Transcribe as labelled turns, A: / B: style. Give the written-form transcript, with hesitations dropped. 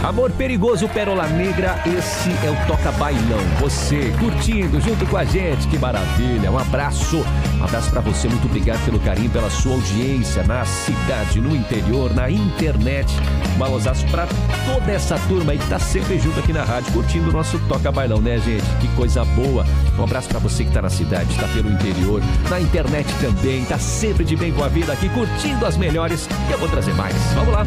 A: Amor Perigoso, Pérola Negra, esse é o Toca Bailão. Você curtindo junto com a gente, que maravilha. Um abraço pra você, muito obrigado pelo carinho, pela sua audiência na cidade, no interior, na internet. Um alôzaço pra toda essa turma aí que tá sempre junto aqui na rádio, curtindo o nosso Toca Bailão, né, gente? Que coisa boa. Um abraço pra você que tá na cidade, tá pelo interior, na internet também, tá sempre de bem com a vida aqui, curtindo as melhores. Eu vou trazer mais. Vamos lá.